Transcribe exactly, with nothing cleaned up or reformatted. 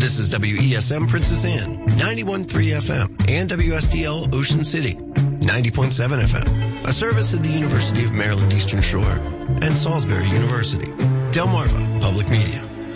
This is W E S M Princess Anne, ninety-one point three F M, and W S D L Ocean City, ninety point seven F M, a service of the University of Maryland Eastern Shore and Salisbury University. Delmarva Public Media.